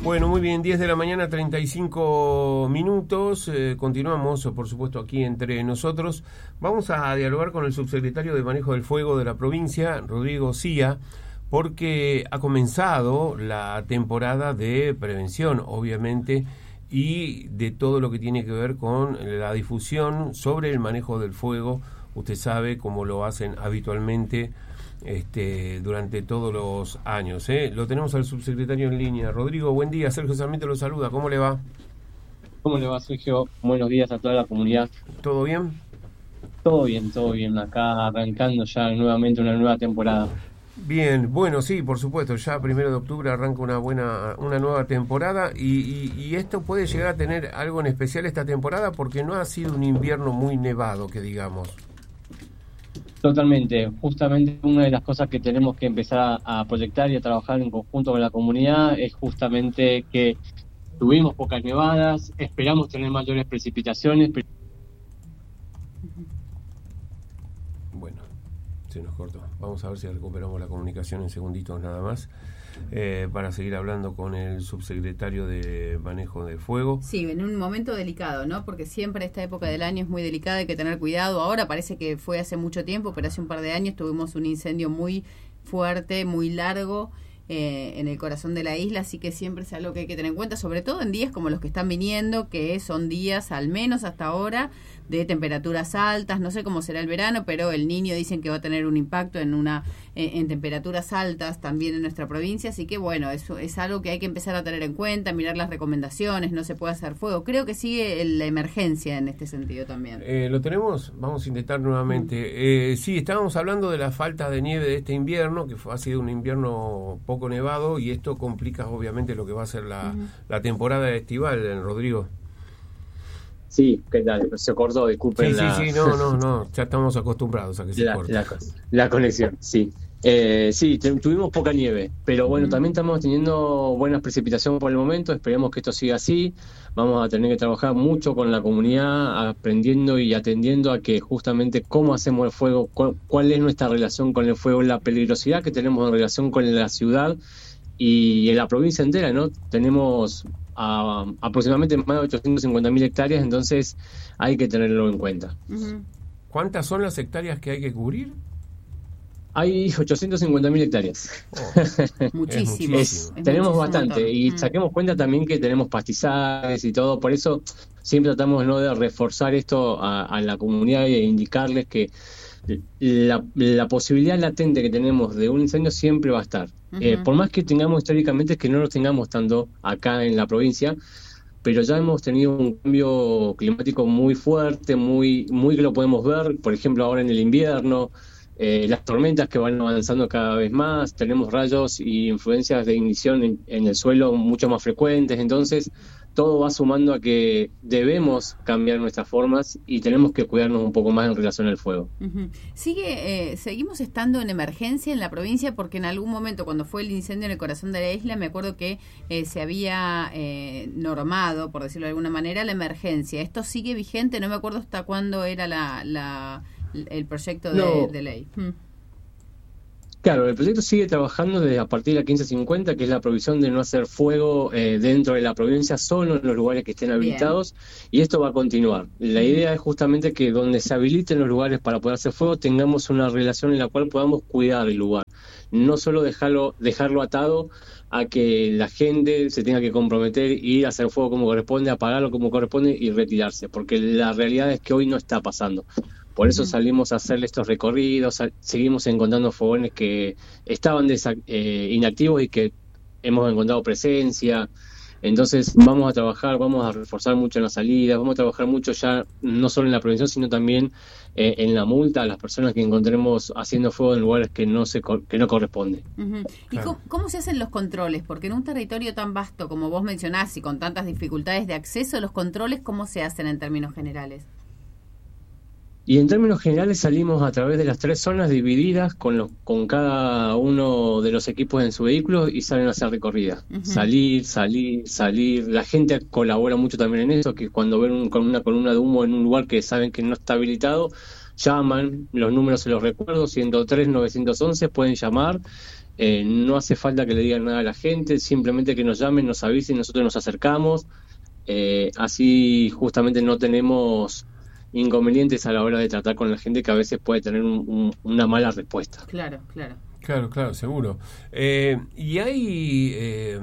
Bueno, muy bien, 10 de la mañana, 35 minutos. Continuamos, por supuesto, aquí entre nosotros. Vamos a dialogar con el subsecretario de Manejo del Fuego de la provincia, Rodrigo Cía, porque ha comenzado la temporada de prevención, obviamente, y de todo lo que tiene que ver con la difusión sobre el manejo del fuego. Usted sabe cómo lo hacen habitualmente durante todos los años. Lo tenemos al subsecretario en línea. Rodrigo, buen día. Sergio Sarmiento lo saluda. ¿Cómo le va? ¿Cómo le va, Sergio? Buenos días a toda la comunidad. ¿Todo bien? Todo bien, todo bien. Acá arrancando ya nuevamente una nueva temporada. Bien, bueno, sí, por supuesto. Ya 1 de octubre arranca una nueva temporada y esto puede llegar a tener algo en especial esta temporada porque no ha sido un invierno muy nevado, que digamos. Totalmente. Justamente una de las cosas que tenemos que empezar a proyectar y a trabajar en conjunto con la comunidad es justamente que tuvimos pocas nevadas, esperamos tener mayores precipitaciones. Bueno, se nos cortó. Vamos a ver si recuperamos la comunicación en segunditos nada más. Para seguir hablando con el subsecretario de Manejo del Fuego. Sí, en un momento delicado, ¿no? Porque siempre esta época del año es muy delicada, hay que tener cuidado. Ahora parece que fue hace mucho tiempo, pero hace un par de años tuvimos un incendio muy fuerte, muy largo, en el corazón de la isla, así que siempre es algo que hay que tener en cuenta, sobre todo en días como los que están viniendo, que son días, al menos hasta ahora, de temperaturas altas. No sé cómo será el verano, pero el Niño dicen que va a tener un impacto en temperaturas altas también en nuestra provincia, así que bueno, eso es algo que hay que empezar a tener en cuenta, mirar las recomendaciones, no se puede hacer fuego. Creo que sigue la emergencia en este sentido también. ¿Lo tenemos? Vamos a intentar nuevamente. Sí, estábamos hablando de la falta de nieve de este invierno, que ha sido un invierno poco nevado, y esto complica obviamente lo que va a ser la temporada estival, Rodrigo. Sí, ¿qué tal? Se cortó, disculpen. Sí, no, ya estamos acostumbrados a que se corte. La conexión, sí. Sí, tuvimos poca nieve, pero bueno, también estamos teniendo buenas precipitaciones por el momento, esperemos que esto siga así. Vamos a tener que trabajar mucho con la comunidad, aprendiendo y atendiendo a que justamente cómo hacemos el fuego, cuál es nuestra relación con el fuego, la peligrosidad que tenemos en relación con la ciudad y en la provincia entera, ¿no? Tenemos aproximadamente más de 850.000 hectáreas, entonces hay que tenerlo en cuenta. ¿Cuántas son las hectáreas que hay que cubrir? Hay 850.000 hectáreas. Muchísimo. Tenemos bastante y saquemos cuenta también que tenemos pastizales y todo, por eso siempre tratamos, ¿no?, de reforzar esto a la comunidad e indicarles que la posibilidad latente que tenemos de un incendio siempre va a estar. Por más que tengamos históricamente, es que no lo tengamos tanto acá en la provincia, pero ya hemos tenido un cambio climático muy fuerte, muy que lo podemos ver, por ejemplo ahora en el invierno, las tormentas que van avanzando cada vez más, tenemos rayos y influencias de ignición en el suelo mucho más frecuentes, entonces todo va sumando a que debemos cambiar nuestras formas y tenemos que cuidarnos un poco más en relación al fuego. Seguimos estando en emergencia en la provincia porque en algún momento cuando fue el incendio en el corazón de la isla me acuerdo que se había normado, por decirlo de alguna manera, la emergencia. ¿Esto sigue vigente? No me acuerdo hasta cuándo era el proyecto de ley. Claro, el proyecto sigue trabajando desde a partir de la 1550, que es la provisión de no hacer fuego dentro de la provincia, solo en los lugares que estén habilitados, y esto va a continuar. La idea es justamente que donde se habiliten los lugares para poder hacer fuego, tengamos una relación en la cual podamos cuidar el lugar, no solo dejarlo atado a que la gente se tenga que comprometer, ir a hacer fuego como corresponde, apagarlo como corresponde y retirarse, porque la realidad es que hoy no está pasando. Por eso salimos a hacer estos recorridos, seguimos encontrando fogones que estaban inactivos y que hemos encontrado presencia. Entonces vamos a trabajar, vamos a reforzar mucho en las salidas, vamos a trabajar mucho ya no solo en la prevención, sino también en la multa a las personas que encontremos haciendo fuego en lugares que no corresponde. ¿Y cómo se hacen los controles? Porque en un territorio tan vasto como vos mencionás y con tantas dificultades de acceso, los controles, ¿cómo se hacen en términos generales? Y en términos generales salimos a través de las 3 zonas divididas con cada uno de los equipos en su vehículo y salen a hacer recorridas. Salir. La gente colabora mucho también en eso, que cuando ven con una columna de humo en un lugar que saben que no está habilitado, llaman, los números se los recuerdo, 103 911, pueden llamar no hace falta que le digan nada a la gente, simplemente que nos llamen, nos avisen, nosotros nos acercamos. Así justamente no tenemos inconvenientes a la hora de tratar con la gente que a veces puede tener una mala respuesta. Claro, claro. Claro, seguro. ¿Y hay,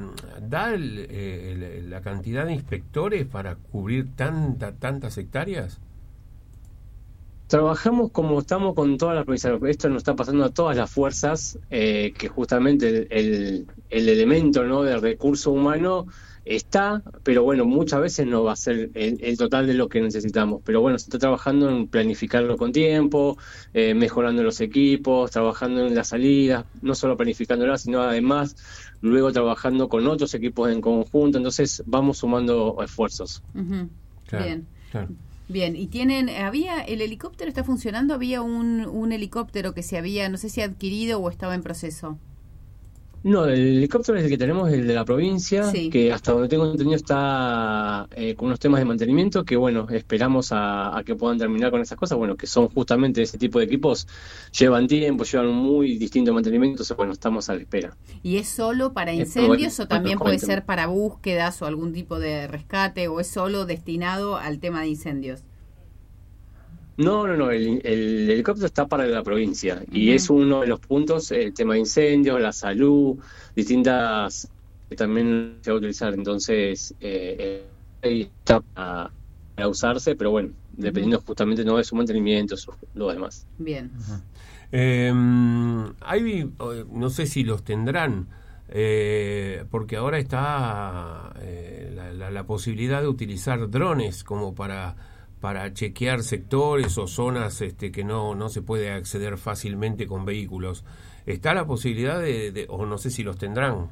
la cantidad de inspectores para cubrir tantas hectáreas? Trabajamos como estamos con todas las provincias. Esto nos está pasando a todas las fuerzas, que justamente el elemento, ¿no?, del recurso humano está, pero bueno, muchas veces no va a ser el total de lo que necesitamos. Pero bueno, se está trabajando en planificarlo con tiempo, mejorando los equipos, trabajando en las salidas, no solo planificándola, sino además luego trabajando con otros equipos en conjunto. Entonces vamos sumando esfuerzos. Uh-huh. Claro, Bien. claro. Bien, y el helicóptero está funcionando, había un helicóptero que se había, no sé si adquirido o estaba en proceso. No, el helicóptero es el que tenemos, el de la provincia, Sí. que hasta donde tengo entendido está con unos temas de mantenimiento que, bueno, esperamos a que puedan terminar con esas cosas, bueno, que son justamente ese tipo de equipos, llevan tiempo, llevan un muy distinto mantenimiento, entonces, bueno, estamos a la espera. ¿Y es solo para Pero incendios bueno, o también puede coméntame. ser para búsquedas o algún tipo de rescate o es solo destinado al tema de incendios? No, el helicóptero está para la provincia y Ujú. es uno de los puntos, el tema de incendios, la salud, distintas que también se va a utilizar, entonces ahí está para usarse, pero bueno, dependiendo justamente no de su mantenimiento, lo demás. Bien. No sé si los tendrán, porque ahora está la posibilidad de utilizar drones como para chequear sectores o zonas que no se puede acceder fácilmente con vehículos. ¿Está la posibilidad o no sé si los tendrán?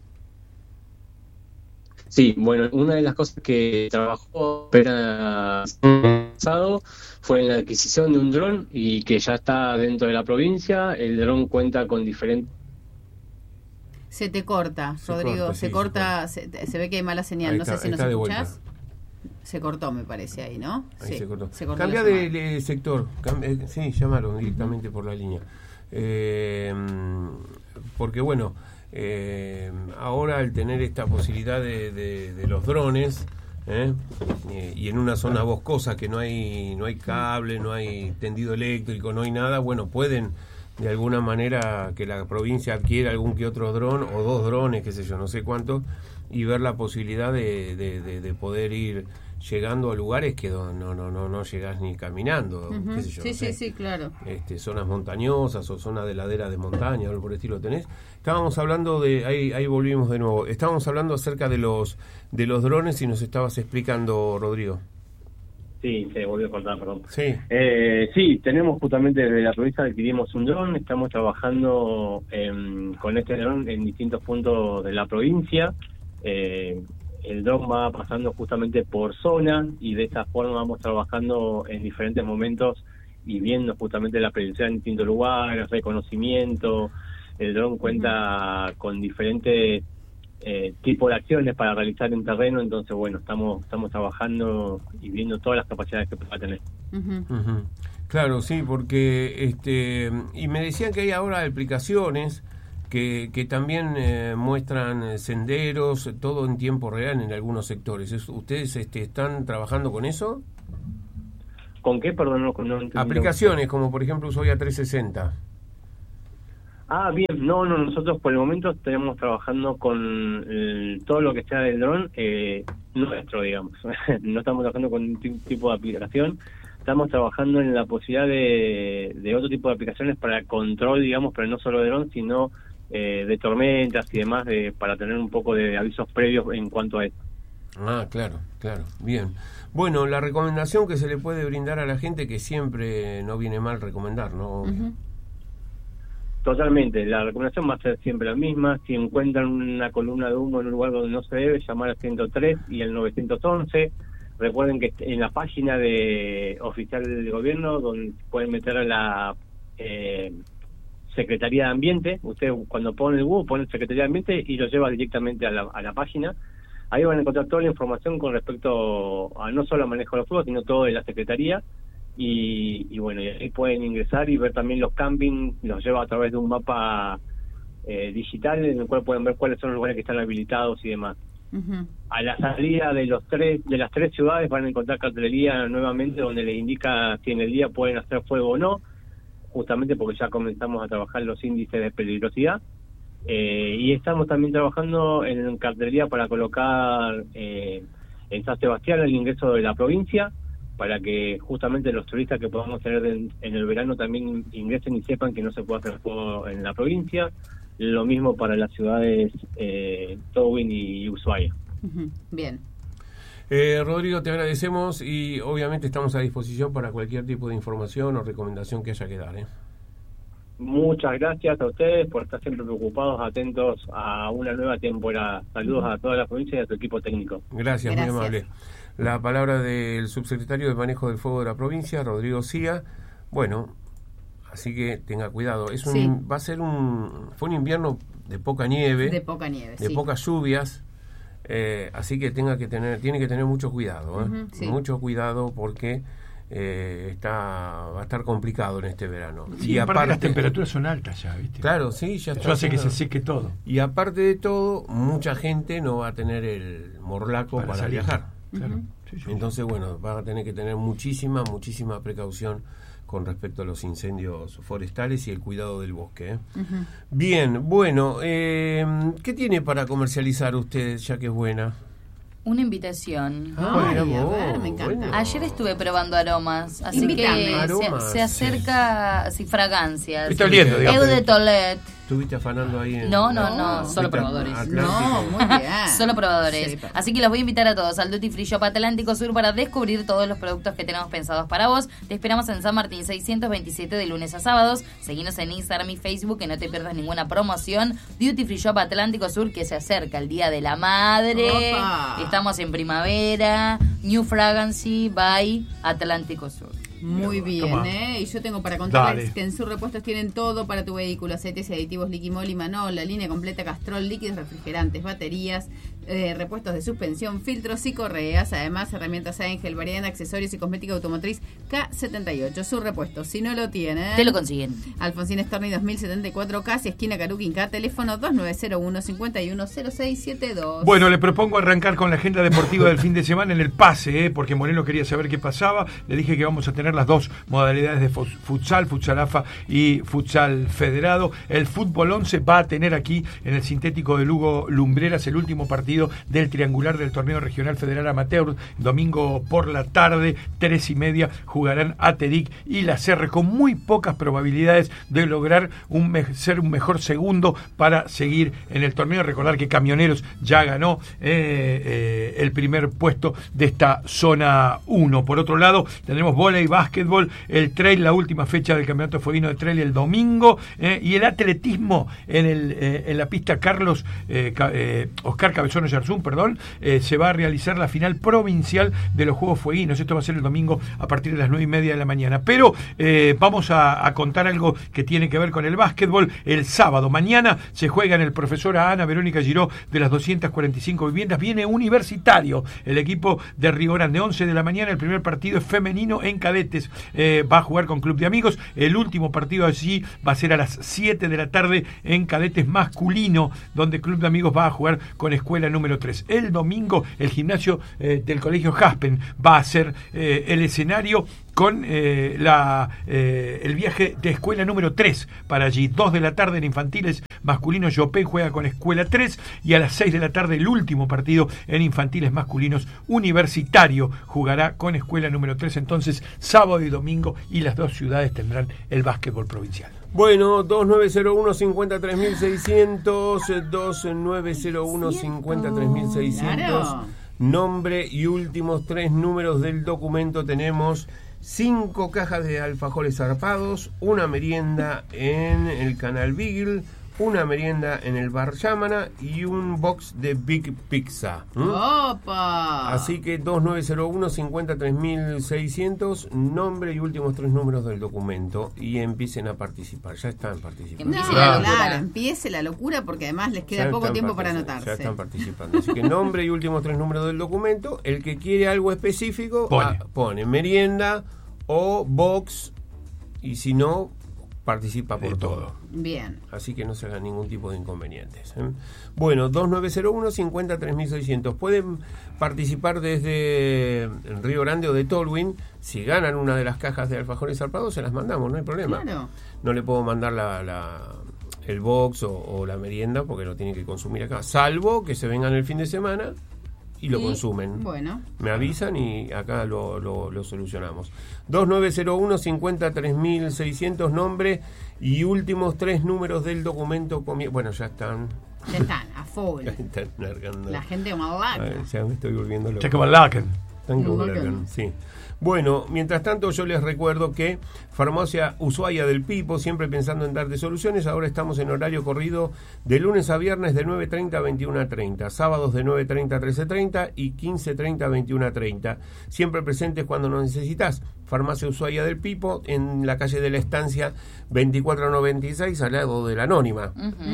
Sí, bueno, una de las cosas que trabajó Pera pasado fue en la adquisición de un dron y que ya está dentro de la provincia. El dron cuenta con diferentes... Se te corta, Rodrigo, se corta, se ve que hay mala señal, Ahí no está, sé si nos está de escuchás. Se cortó, me parece, ahí, ¿no? Ahí Sí, se cortó. se cortó Cambia la llamada. de sector. Sí, llamaron directamente por la línea. Porque bueno, ahora al tener esta posibilidad de los drones, y en una zona boscosa que no hay cable, no hay tendido eléctrico, no hay nada, bueno, pueden de alguna manera que la provincia adquiera algún que otro dron o dos drones, qué sé yo, no sé cuánto, y ver la posibilidad de poder ir llegando a lugares que no llegás ni caminando, Ujú. qué sé yo, Sí, no sé. sí, claro. Zonas montañosas o zonas de ladera de montaña, algo por el estilo tenés. Estábamos hablando ahí volvimos de nuevo, estábamos hablando acerca de los drones y nos estabas explicando, Rodrigo. Sí, se volvió a cortar, perdón. Sí. Sí, tenemos justamente desde la provincia adquirimos un dron, estamos trabajando con este dron en distintos puntos de la provincia. El dron va pasando justamente por zona y de esa forma vamos trabajando en diferentes momentos y viendo justamente la presencia en distintos lugares, reconocimiento. El dron cuenta con diferentes tipo de acciones para realizar en terreno, entonces bueno, estamos trabajando y viendo todas las capacidades que pueda tener. Ujú. Ujú. Claro, sí, porque y me decían que hay ahora aplicaciones que también muestran senderos, todo en tiempo real en algunos sectores. ¿Ustedes están trabajando con eso? ¿Con qué? Perdón, no entendí. Aplicaciones como por ejemplo Ushuaia 360. Ah, bien, no, nosotros por el momento tenemos trabajando con todo lo que sea del dron nuestro, digamos. No estamos trabajando con un tipo de aplicación, estamos trabajando en la posibilidad de otro tipo de aplicaciones para control, digamos, pero no solo de dron, sino de tormentas y demás, para tener un poco de avisos previos en cuanto a esto. Ah, claro, bien. Bueno, la recomendación que se le puede brindar a la gente, que siempre no viene mal recomendar, ¿no? Ujú. Totalmente, la recomendación va a ser siempre la misma. Si encuentran una columna de humo en un lugar donde no se debe, llamar al 103 y al 911. Recuerden que en la página oficial del gobierno, donde pueden meter a la Secretaría de Ambiente, usted cuando pone el Google pone Secretaría de Ambiente y lo lleva directamente a la página. Ahí van a encontrar toda la información con respecto a no solo al manejo de los fuegos, sino todo de la Secretaría. Y bueno, y ahí pueden ingresar y ver también los campings, los lleva a través de un mapa digital en el cual pueden ver cuáles son los lugares que están habilitados y demás. Uh-huh. A la salida de las tres ciudades van a encontrar cartelería nuevamente donde les indica si en el día pueden hacer fuego o no, justamente porque ya comenzamos a trabajar los índices de peligrosidad. Y estamos también trabajando en cartelería para colocar en San Sebastián el ingreso de la provincia, para que justamente los turistas que podamos tener en el verano también ingresen y sepan que no se puede hacer fuego en la provincia. Lo mismo para las ciudades Towin y Ushuaia. Uh-huh. Bien. Rodrigo, te agradecemos y obviamente estamos a disposición para cualquier tipo de información o recomendación que haya que dar. Muchas gracias a ustedes por estar siempre preocupados, atentos a una nueva temporada. Saludos a toda la provincia y a tu equipo técnico. Gracias. Muy amable. La palabra del subsecretario de Manejo del Fuego de la provincia, Rodrigo Cía. Bueno, así que tenga cuidado. Fue un invierno de poca nieve. De poca nieve, de pocas lluvias. Así que tiene que tener mucho cuidado. Uh-huh, sí. Mucho cuidado porque va a estar complicado en este verano. Sí, y aparte las temperaturas son altas ya, ¿viste? Claro, sí, ya está. Eso hace que se seque todo. Y aparte de todo, mucha gente no va a tener el morlaco para viajar. Claro. Uh-huh. Sí. Entonces, bueno, va a tener que tener muchísima precaución con respecto a los incendios forestales y el cuidado del bosque. Uh-huh. Bien, bueno, ¿qué tiene para comercializar usted, ya que es buena? Una invitación. Me encanta. Bueno. Ayer estuve probando aromas, así Invítame. que Aromas, se acerca fragancias. Está oliendo, digamos. Eu de Tolet. ¿Estuviste afanando ahí en...? No, Solo probadores. No, muy bien. Solo probadores. Sí, Así que los voy a invitar a todos al Duty Free Shop Atlántico Sur para descubrir todos los productos que tenemos pensados para vos. Te esperamos en San Martín 627 de lunes a sábados. Seguinos en Instagram y Facebook, que no te pierdas ninguna promoción. Duty Free Shop Atlántico Sur, que se acerca el Día de la Madre. Opa. Estamos en primavera. New Fragrancy by Atlántico Sur. Muy bien, Toma. Y yo tengo para contarles Dale. que en sus repuestos tienen todo para tu vehículo: aceites y aditivos Liquimol y Manol, la línea completa Castrol, líquidos refrigerantes, baterías, repuestos de suspensión, filtros y correas, además herramientas Ángel, variedad de accesorios y cosmética automotriz K78. Sus repuestos, si no lo tienen, Te lo consiguen. Alfonsín Storni 2074, casi esquina Caruquinca, teléfono 2901-510672. Bueno, le propongo arrancar con la agenda deportiva del fin de semana en el pase, porque Moreno quería saber qué pasaba. Le dije que vamos a tener las dos modalidades de futsal, futsal AFA y futsal federado. El fútbol 11 va a tener aquí en el sintético de Lugo Lumbreras el último partido del triangular del torneo regional federal amateur. Domingo por la tarde, 3:30, jugarán ATEDIC y la CR, con muy pocas probabilidades de lograr ser un mejor segundo para seguir en el torneo. Recordar que Camioneros ya ganó el primer puesto de esta zona 1. Por otro lado, tendremos vóley, básquetbol, el trail, la última fecha del campeonato fueguino de trail el domingo, y el atletismo en la pista Oscar Cabezono Yarzún, se va a realizar la final provincial de los Juegos Fueguinos. Esto va a ser el domingo a partir de las 9:30 de la mañana. Pero vamos a contar algo que tiene que ver con el básquetbol. El sábado, mañana, se juega en el Profesora Ana Verónica Giró de las 245 viviendas. Viene Universitario, el equipo de Río Grande, 11 de la mañana. El primer partido es femenino en cadetes. Va a jugar con Club de Amigos. El último partido allí va a ser a las 7 de la tarde en cadetes masculino, donde Club de Amigos va a jugar con Escuela número 3. El domingo, el gimnasio del Colegio Jaspen va a ser el escenario con el viaje de Escuela número 3 para allí. 2 de la tarde en infantiles masculinos, Yopén juega con Escuela 3, y a las 6 de la tarde el último partido en infantiles masculinos, Universitario jugará con Escuela número 3. Entonces, sábado y domingo, y las dos ciudades tendrán el básquetbol provincial. Bueno, 2901-53600, 2901-53600. Claro. Nombre y últimos 3 números del documento. Tenemos 5 cajas de alfajores zarpados, una merienda en el Canal Beagle, una merienda en el Bar Yamana y un box de Big Pizza. ¡Opa! Así que 2901-53600, nombre y últimos 3 números del documento, y empiecen a participar. Ya están participando. No, claro, empiece la locura, porque además les queda poco tiempo para anotarse. Ya están participando. Así que nombre y últimos 3 números del documento. El que quiere algo específico pone merienda o box, y si no, participa por todo. Bien. Así que no se hagan ningún tipo de inconvenientes. Bueno, 2901-50-3600. Pueden participar desde Río Grande o de Tolwyn. Si ganan una de las cajas de alfajores zarpados, se las mandamos, no hay problema. Claro. No le puedo mandar el box o la merienda porque lo tienen que consumir acá, salvo que se vengan el fin de semana y lo consumen. Bueno. Me avisan y acá lo solucionamos. 2901-50-3600, nombre y últimos 3 números del documento. Bueno, ya están. Ya están, a full. Están largando. La gente malaca. Ya me estoy volviendo loco. Sí. Bueno, mientras tanto yo les recuerdo que Farmacia Ushuaia del Pipo, siempre pensando en darte soluciones, ahora estamos en horario corrido de lunes a viernes de 9:30 a 21:30, sábados de 9:30 a 13:30 y 15:30 a 21:30. Siempre presentes cuando nos necesitas. Farmacia Ushuaia del Pipo, en la calle de la Estancia 2496, al lado de la Anónima.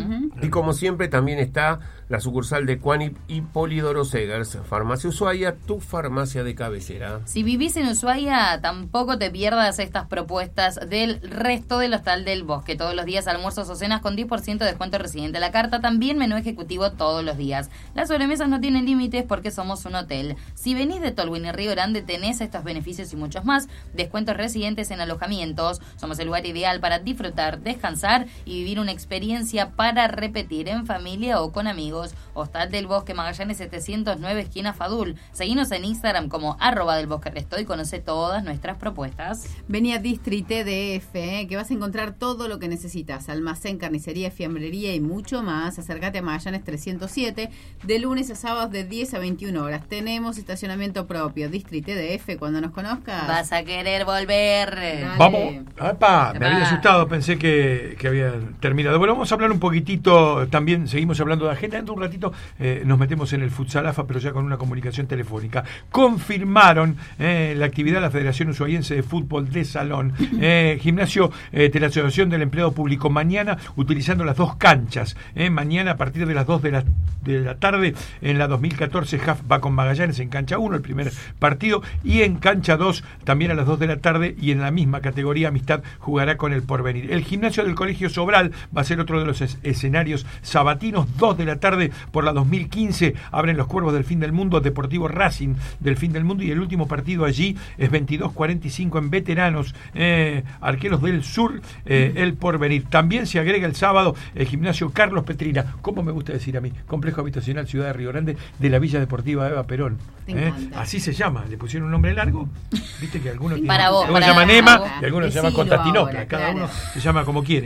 Y como siempre también está la sucursal de Cuanip y Polidoro Segers. Farmacia Ushuaia, tu farmacia de cabecera. Si vivís en Ushuaia, tampoco te pierdas estas propuestas del resto del Hostal del Bosque. Todos los días almuerzos o cenas con 10% de descuento residente a la carta. También menú ejecutivo todos los días. Las sobremesas no tienen límites porque somos un hotel. Si venís de Tolwyn y Río Grande, tenés estos beneficios y muchos más. Descuentos residentes en alojamientos. Somos el lugar ideal para disfrutar, descansar y vivir una experiencia para repetir en familia o con amigos. Hostal del Bosque, Magallanes 709, esquina Fadul. Seguinos en Instagram como @delbosqueresto y conoce todas nuestras propuestas. Vení a District TDF, que vas a encontrar todo lo que necesitas. Almacén, carnicería, fiambrería y mucho más. Acércate a Magallanes 307, de lunes a sábados de 10 a 21 horas. Tenemos estacionamiento propio. District TDF, cuando nos conozcas vas a querer volver. Dale. Vamos. ¡Epa! Me había asustado, pensé que había terminado. Bueno, vamos a hablar un poquitito, también seguimos hablando de agenda. Dentro de un ratito nos metemos en el Futsal AFA, pero ya con una comunicación telefónica. Confirmaron la actividad de la Federación Ushuaiense de Fútbol de Salón. Gimnasio de la Asociación del Empleado Público. Mañana, utilizando las 2 canchas. Mañana, a partir de las 2 de la tarde, en la 2014, JAF va con Magallanes en cancha 1, el primer partido, y en cancha 2, también a las 2 de la tarde, y en la misma categoría Amistad jugará con el Porvenir. El gimnasio del Colegio Sobral va a ser otro de los escenarios sabatinos. 2 de la tarde por la 2015 abren los Cuervos del Fin del Mundo, Deportivo Racing del Fin del Mundo, y el último partido allí es 22:45 en veteranos, Arqueros del Sur, el Porvenir. También se agrega el sábado el gimnasio Carlos Petrina, como me gusta decir a mí, complejo habitacional Ciudad de Río Grande, de la Villa Deportiva Eva Perón. Así se llama, le pusieron un nombre largo, viste que algunos para vos, se llaman Emma y algunos se llaman Constantinopla, cada uno se llama como quiere.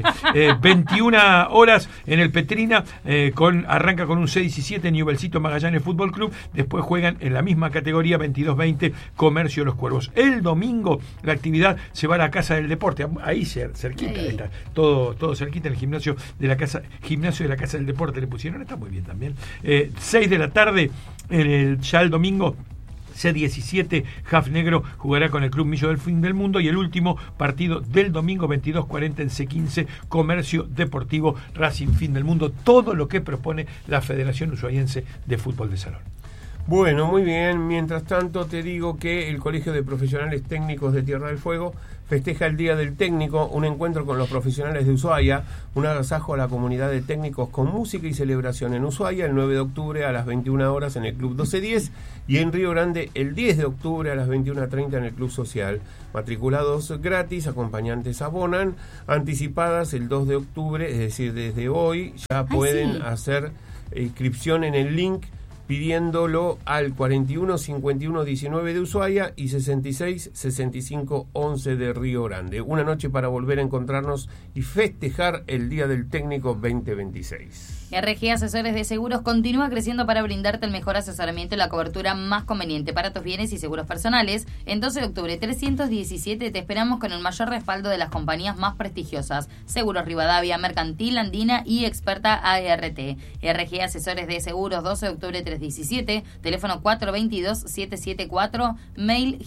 21 horas en el Petrina, arranca con un 6-17 Newellcito Magallanes Fútbol Club, después juegan en la misma categoría 22-20 Comercio Los Cuervos. El domingo la actividad se va a la Casa del Deporte, ahí cerquita, está todo cerquita, el gimnasio de la Casa del Deporte le pusieron, está muy bien también. 6 de la tarde ya el domingo, C17, JAF Negro jugará con el Club Millo del Fin del Mundo, y el último partido del domingo 22:40 en C15, Comercio Deportivo Racing Fin del Mundo. Todo lo que propone la Federación Ushuaiense de Fútbol de Salón. Bueno, muy bien. Mientras tanto te digo que el Colegio de Profesionales Técnicos de Tierra del Fuego festeja el Día del Técnico, un encuentro con los profesionales de Ushuaia, un agasajo a la comunidad de técnicos con música y celebración en Ushuaia el 9 de octubre a las 21 horas en el Club 1210, y en Río Grande el 10 de octubre a las 21:30 en el Club Social. Matriculados gratis, acompañantes abonan, anticipadas el 2 de octubre, es decir, desde hoy ya pueden hacer inscripción en el link pidiéndolo al 41 51 19 de Ushuaia y 66 65 11 de Río Grande. Una noche para volver a encontrarnos y festejar el Día del Técnico 2026. RG Asesores de Seguros continúa creciendo para brindarte el mejor asesoramiento y la cobertura más conveniente para tus bienes y seguros personales. En 12 de octubre 317 te esperamos con el mayor respaldo de las compañías más prestigiosas: Seguros Rivadavia, Mercantil Andina y Experta ART. RG Asesores de Seguros, 12 de octubre 317, teléfono 422-774, mail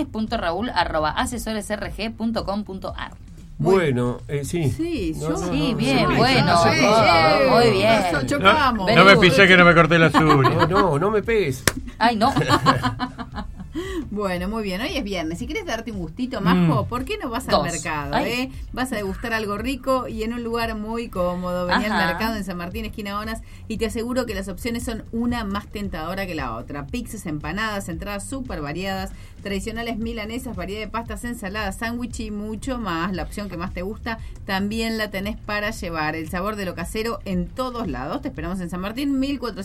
jimenez.raul@asesoresrg.com.ar. Bueno, sí. Sí, bien, bueno. Muy bien. Chocamos. No me pisé que no me corté la azul. No me pegues. Ay, no. Bueno, muy bien, hoy es viernes. Si quieres darte un gustito, Majo, ¿por qué no vas al mercado? Vas a degustar algo rico y en un lugar muy cómodo. Vení al mercado en San Martín, esquina Onas, y te aseguro que las opciones son una más tentadora que la otra. Pizzas, empanadas, entradas súper variadas, tradicionales milanesas, variedad de pastas, ensaladas, sándwich y mucho más. La opción que más te gusta también la tenés para llevar. El sabor de lo casero en todos lados. Te esperamos en San Martín,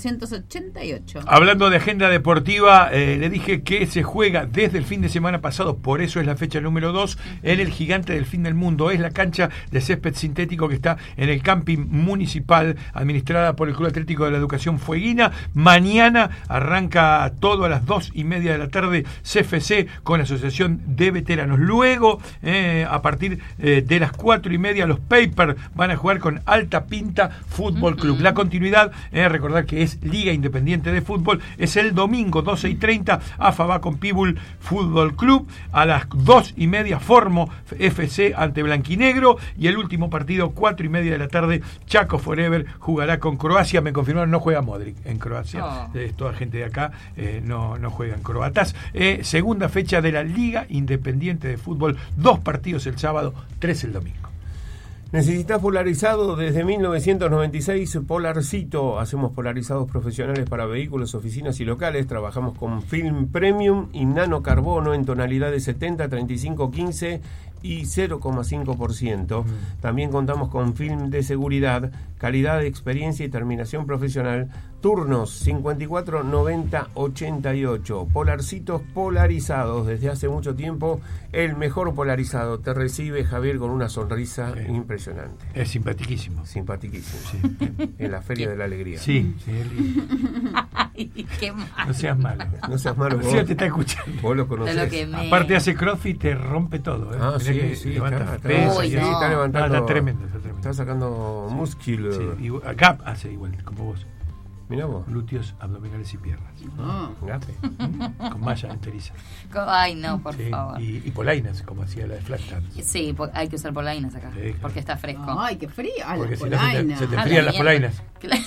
1488. Hablando de agenda deportiva, le dije que se juega desde el fin de semana pasado, por eso es la fecha número 2, en el Gigante del Fin del Mundo. Es la cancha de césped sintético que está en el camping municipal, administrada por el Club Atlético de la Educación Fueguina. Mañana arranca todo a las 2:30 de la tarde CFC con la Asociación de Veteranos. Luego, a partir de las 4:30, los Papers van a jugar con Alta Pinta Fútbol Club. La continuidad, recordar que es Liga Independiente de Fútbol, es el domingo 12:30, AFA va con Pibul Fútbol Club. A las 2:30, Formo FC ante Blanquinegro. Y el último partido, 4:30 de la tarde, Chaco Forever jugará con Croacia. Me confirmaron, no juega Modric en Croacia. Toda gente de acá no juegan croatas. Segunda fecha de la Liga Independiente de Fútbol. 2 partidos el sábado, 3 el domingo. ¿Necesitas polarizado? Desde 1996, Polarcito. Hacemos polarizados profesionales para vehículos, oficinas y locales. Trabajamos con film premium y nanocarbono en tonalidades 70, 35, 15 y 0,5%. También contamos con film de seguridad, calidad de experiencia y terminación profesional. Turnos 54 90 88. Polarcitos polarizados. Desde hace mucho tiempo, el mejor polarizado. Te recibe Javier con una sonrisa impresionante. Es simpaticísimo. Simpaticísimo. Sí. En la Feria de la Alegría. Sí. Ay, qué malo. No seas malo. No seas malo. Vos te está escuchando. Vos lo conocés. Aparte hace crossfit, te rompe todo. Sí, levanta está levantando. Está tremendo. Está sacando músculo. Sí. Gap hace igual, como vos. Mirá vos. Glúteos, abdominales y piernas. Gape. Con malla enteriza. Ay, no, por favor. Y polainas, como hacía la de Flash Dance. Sí, hay que usar polainas acá. Sí, claro. Porque está fresco. Ay, qué frío. Porque las si no polainas. se te enfrían las polainas.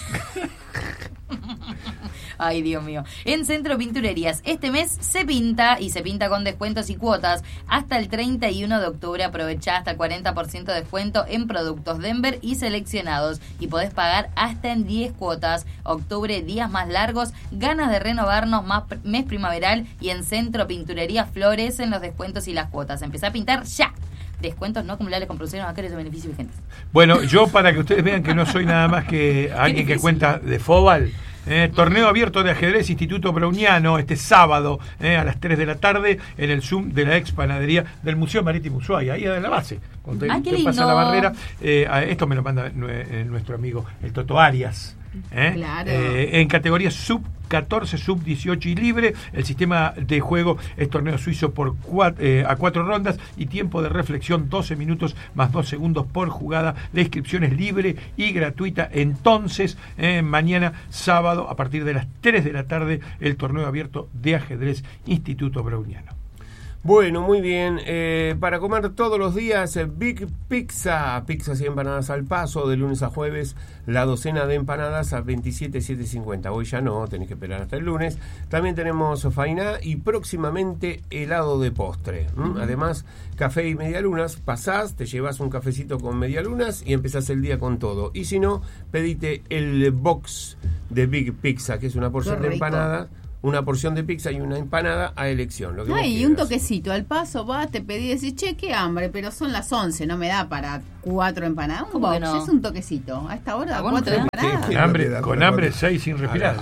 Ay, Dios mío. En Centro Pinturerías, este mes se pinta con descuentos y cuotas. Hasta el 31 de octubre aprovechá hasta el 40% de descuento en productos Denver y seleccionados. Y podés pagar hasta en 10 cuotas. Octubre, días más largos, ganas de renovarnos, más mes primaveral. Y en Centro Pinturerías florecen los descuentos y las cuotas. Empezá a pintar ya. Descuentos no acumulables con producciones bancarias o beneficios vigentes. Bueno, yo para que ustedes vean que no soy nada más que alguien que cuenta de Fobal. Torneo abierto de ajedrez Instituto Browniano este sábado a las 3 de la tarde en el Zoom de la ex panadería del Museo Marítimo Ushuaia, ahí en la base. Cuando usted pasa la barrera, esto me lo manda nuestro amigo el Toto Arias. Claro. En categoría sub 14, sub 18 y libre. El sistema de juego es torneo suizo por a 4 rondas y tiempo de reflexión 12 minutos más 2 segundos por jugada. La inscripción es libre y gratuita. Entonces, mañana sábado a partir de las 3 de la tarde el torneo abierto de ajedrez Instituto Browniano. Bueno, muy bien. Para comer todos los días, Big Pizza. Pizzas y empanadas al paso, de lunes a jueves. La docena de empanadas a 27,750. Hoy ya no, tenés que esperar hasta el lunes. También tenemos fainá y próximamente helado de postre. Además, café y medialunas. Pasás, te llevas un cafecito con medialunas y empezás el día con todo. Y si no, pedite el box de Big Pizza, que es una porción de empanada. Una porción de pizza y una empanada a elección. Lo que y un toquecito. Al paso vas, te pedí y decís, che, qué hambre, pero son las 11, no me da para 4 empanadas. Un box, no? Es un toquecito. A esta hora, 4 empanadas. Con hambre 6 sin respirar.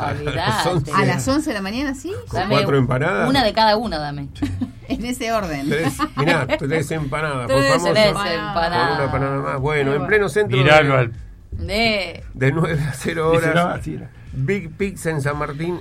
A las 11 de la mañana, ¿sí? Con 4 empanadas. Una de cada una, dame. En ese orden. 3 empanadas, por favor. 3 empanadas. Con una empanada más. Bueno, en pleno centro Miralo de 9 a 0 horas. Big Pizza en San Martín,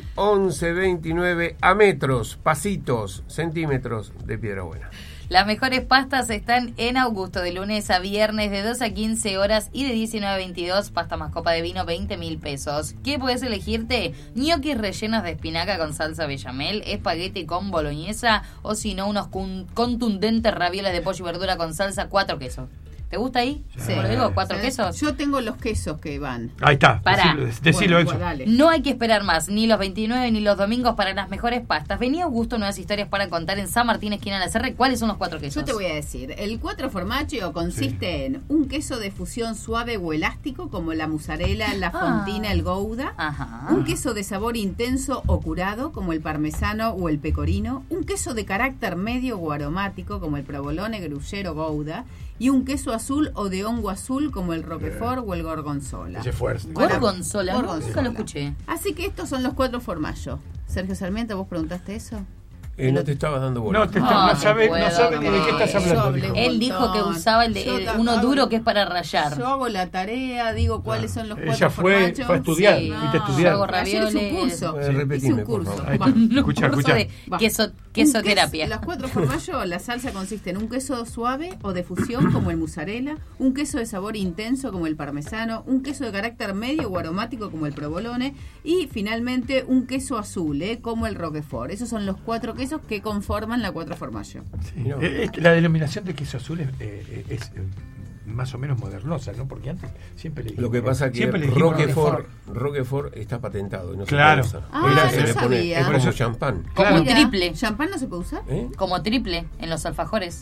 1129 a metros, pasitos, centímetros de Piedra Buena. Las mejores pastas están en Augusto, de lunes a viernes, de 2 a 15 horas y de 19 a 22. Pasta más copa de vino, 20.000 pesos. ¿Qué puedes elegirte? Ñoquis rellenos de espinaca con salsa bechamel, espagueti con boloñesa o si no, unos contundentes ravioles de pollo y verdura con salsa 4 quesos. ¿Te gusta ahí? Sí. Como lo digo, 4 quesos. Yo tengo los quesos que van. Ahí está, Pará. decilo Bueno, eso. dale. No hay que esperar más, ni los 29 ni los domingos para las mejores pastas. Vení Augusto, nuevas historias para contar en San Martín, esquina de la Serre. ¿Cuáles son los 4 quesos? Yo te voy a decir, el 4 formaggio consiste en un queso de fusión suave o elástico como la mozzarella, la fontina, el gouda, Ajá. un queso de sabor intenso o curado como el parmesano o el pecorino, un queso de carácter medio o aromático como el provolone, gruyère o gouda, y un queso azul o de hongo azul como el roquefort o el gorgonzola. Ese fuerte. Gorgonzola, Gorgonzola. nunca lo escuché. Así que estos son los 4 formaggio. Sergio Sarmiento, ¿vos preguntaste eso? No te estabas dando bola. No, no sabe puedo, ni de qué estás yo hablando. hablé dijo. un Él dijo que montón. usaba Yo uno hago- duro que es para rallar. Yo hago la tarea, digo cuáles son los 4 Ella fue formaggio. a estudiar, Sí. fuiste a Yo estudiar. hago Ayer hice un curso. Sí. Repetime, Hice un por curso. favor. Ahí Va. está. Escucha. Curso de Va. quesoterapia. Los 4 formaggio, la salsa consiste en un queso suave o de fusión como el mozzarella, un queso de sabor intenso como el parmesano, un queso de carácter medio o aromático como el provolone y finalmente un queso azul, como el roquefort. Esos son los 4 quesos que conforman la 4 formaggio. Sí. La denominación de queso azul es más o menos modernosa, ¿no? Porque antes siempre le Lo que pasa que siempre le dijimos Roquefort está patentado y no Claro. se puede usar. Ah, Se no le pone, sabía. es Por como eso- champán. Como Mira, triple. ¿Champán no se puede usar? ¿Eh? Como triple en los alfajores.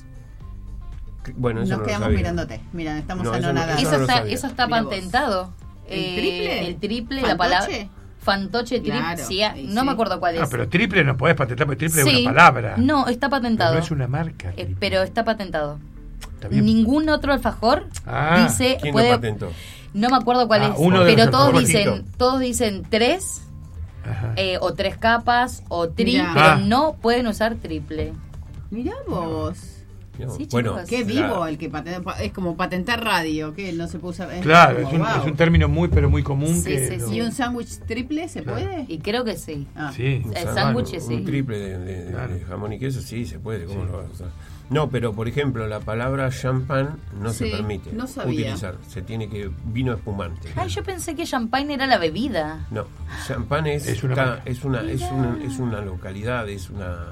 Bueno, eso Nos no lo quedamos sabía. mirándote. Mira, estamos No, eso no- anonadados. eso Eso no lo está, sabía. eso está Mira vos. patentado. ¿El triple? El triple, ¿Fantoche? la palabra. Fantoche, triple. Claro, Sí, sí, no sí. me acuerdo cuál es. Ah, pero triple no podés patentar, porque triple Sí. es una palabra. No, está Pero patentado. no es una marca. triple. Pero está patentado. Está bien. Ningún otro alfajor Ah, dice ¿Quién puede. lo patentó? No me acuerdo cuál Ah, es. uno de Pero los alfajores. todos dicen 3 Ajá. o 3 capas o Mirá. pero Ah. no pueden usar triple. Mirá vos. No. Sí, Bueno, chicos. Qué la- vivo el que patenta. Es como patentar radio, que no se puede usar. Claro, como, es un, wow. es un término muy, pero muy común. Sí, que sí, lo- ¿Y un sándwich triple se Claro. puede? Y creo que sí. Ah. Sí. Un El salmón, sándwich, sí. Un triple de Claro. jamón y queso, sí, se puede. ¿Cómo Sí. lo vas a usar? No, pero por ejemplo, la palabra champán no Sí, se permite no sabía. utilizar. Se tiene que vino espumante. Ay, yo pensé que champagne era la bebida. No, champán Es una marca. es una localidad, es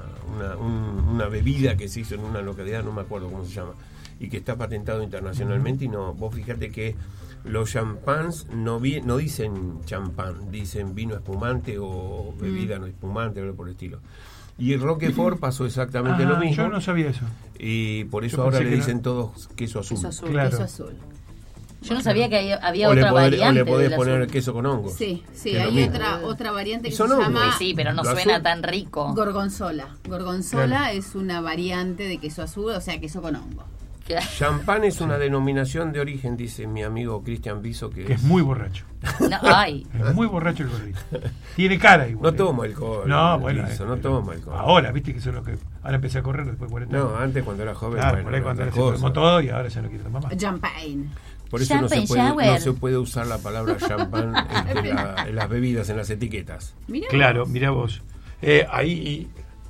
una bebida que se hizo en una localidad, no me acuerdo cómo se llama, y que está patentado internacionalmente. Y no, vos fíjate que los champans no dicen champán, dicen vino espumante o bebida no espumante, algo por el estilo. Y el Roquefort pasó exactamente Ah, lo mismo, yo no sabía eso. y por eso Yo ahora pensé le que no. dicen todos queso azul. Queso azul, Claro. queso azul. Yo no sabía que había O le otra variante. podés del poner azul. queso con hongos. Sí, sí, que es lo hay mismo. otra variante Y que son se hongos. llama Sí, pero no Lo suena azul. tan rico. gorgonzola. Gorgonzola Claro. es una variante de queso azul, o sea, queso con hongo. Champán es una denominación de origen, dice mi amigo Cristian Biso, Que es muy borracho. No, ay. Es muy borracho el gordito. Tiene cara igual. No toma alcohol. No, bueno. Biso, no toma alcohol. Ahora, viste que eso es lo que. Ahora empecé a correr después de 40 años. No, antes cuando era joven, Claro, bueno, por ahí era cuando otra se cosa. tomó todo y ahora ya no quiere tomar más. Champagne. Por eso Champagne no shower. se puede usar la palabra champán en las bebidas, en las etiquetas. Mirá Claro, vos. mirá vos. Ahí.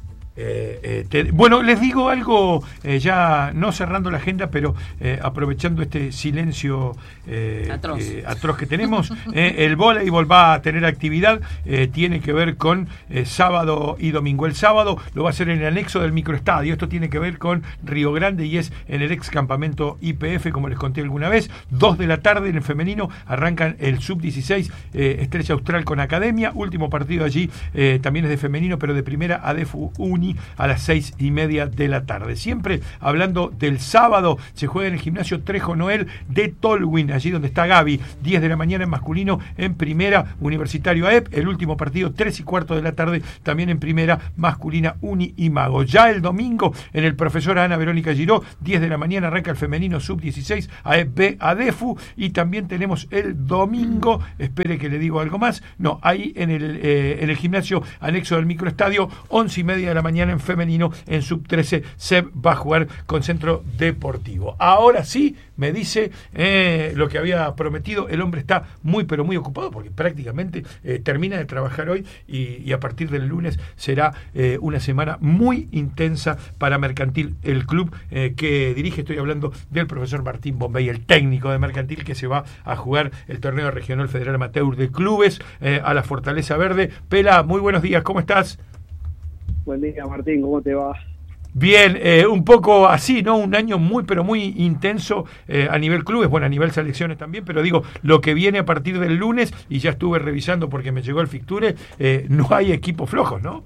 Bueno, les digo algo, ya no cerrando la agenda, pero aprovechando este silencio atroz que tenemos. El voleibol va a tener actividad, tiene que ver con sábado y domingo. El sábado lo va a hacer en el anexo del microestadio. Esto tiene que ver con Río Grande y es en el ex campamento IPF, como les conté alguna vez. 2 de la tarde en el femenino arrancan el sub-16 Estrella Austral con Academia. Último partido allí, también es de femenino, pero de primera ADEFU Uni a las 6:30 de la tarde. Siempre hablando del sábado, se juega en el gimnasio Trejo Noel de Tolwyn, allí donde está Gaby. 10 de la mañana en masculino, en primera Universitario AEP. El último partido 3:15 de la tarde, también en primera masculina Uni y Mago. Ya el domingo en el profesor Ana Verónica Giró, 10 de la mañana arranca el femenino sub-16 AEP B ADEFU. Y también tenemos el domingo, espere que le digo algo más, no, ahí en el gimnasio anexo del microestadio, 11:30 de la mañana en femenino, en sub-13 SEB va a jugar con Centro Deportivo. Ahora sí, me dice lo que había prometido, el hombre está muy pero muy ocupado porque prácticamente termina de trabajar hoy y a partir del lunes será una semana muy intensa para Mercantil, el club que dirige. Estoy hablando del profesor Martín Bombay, el técnico de Mercantil, que se va a jugar el torneo regional federal amateur de clubes a la Fortaleza Verde. Pela, muy buenos días, ¿cómo estás? Buen día, Martín, ¿cómo te va? Bien, un poco así, ¿no? Un año pero muy intenso a nivel clubes, bueno, a nivel selecciones también, pero digo, lo que viene a partir del lunes, y ya estuve revisando porque me llegó el fixture, no hay equipos flojos, ¿no?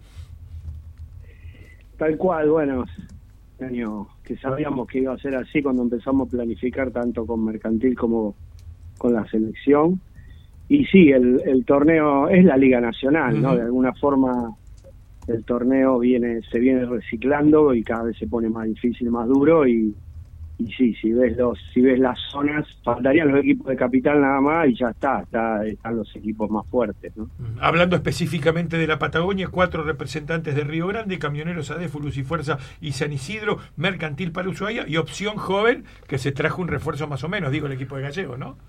Tal cual, bueno, un año que sabíamos que iba a ser así cuando empezamos a planificar tanto con Mercantil como con la selección. Y sí, el torneo es la Liga Nacional, ¿no? De alguna forma el torneo se viene reciclando y cada vez se pone más difícil, más duro y sí, si ves las zonas, faltarían los equipos de capital nada más y ya están los equipos más fuertes, ¿no? Hablando específicamente de la Patagonia, 4 representantes de Río Grande, Camioneros, ADEFU, Luz y Fuerza y San Isidro, Mercantil para Ushuaia y Opción Joven, que se trajo un refuerzo más o menos, digo, el equipo de Gallego, ¿no?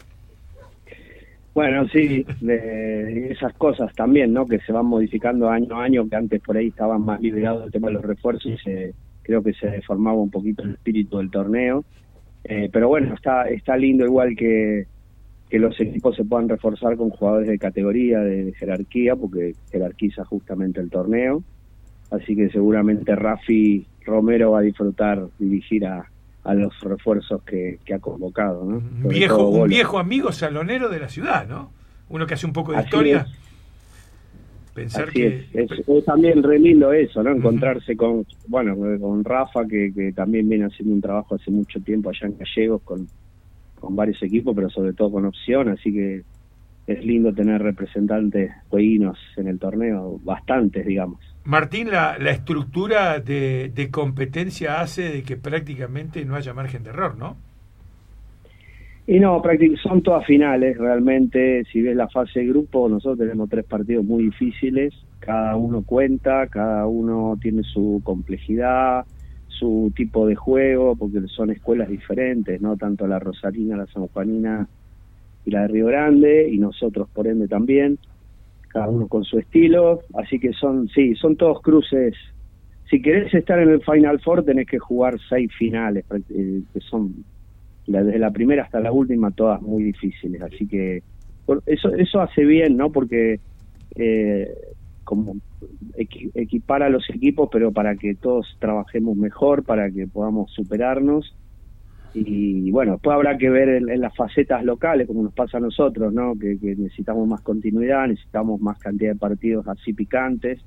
Bueno, sí, de esas cosas también, ¿no? Que se van modificando año a año, que antes por ahí estaban más liberados el tema de los refuerzos y creo que se deformaba un poquito el espíritu del torneo. Pero bueno, está lindo igual que los equipos se puedan reforzar con jugadores de categoría, de jerarquía, porque jerarquiza justamente el torneo. Así que seguramente Rafi Romero va a disfrutar dirigir a los refuerzos que ha convocado, ¿no? Un viejo amigo salonero de la ciudad, ¿no? Uno que hace un poco de historia. Pensar así que es también re lindo eso, ¿no? Encontrarse con Rafa, que también viene haciendo un trabajo hace mucho tiempo allá en Gallegos con varios equipos, pero sobre todo con Opción, así que es lindo tener representantes jueguinos en el torneo, bastantes, digamos. Martín, la estructura de competencia hace de que prácticamente no haya margen de error, ¿no? Y no, son todas finales, realmente. Si ves la fase de grupo, nosotros tenemos 3 partidos muy difíciles, cada uno cuenta, cada uno tiene su complejidad, su tipo de juego, porque son escuelas diferentes, ¿no? Tanto la Rosarina, la sanjuanina y la de Río Grande, y nosotros por ende también, cada uno con su estilo, así que son todos cruces. Si querés estar en el Final Four tenés que jugar 6 finales, que son desde la primera hasta la última todas muy difíciles, así que eso hace bien, ¿no? Porque como equipara a los equipos, pero para que todos trabajemos mejor, para que podamos superarnos. Y bueno, después habrá que ver en las facetas locales, como nos pasa a nosotros, ¿no? Que necesitamos más continuidad, necesitamos más cantidad de partidos así picantes,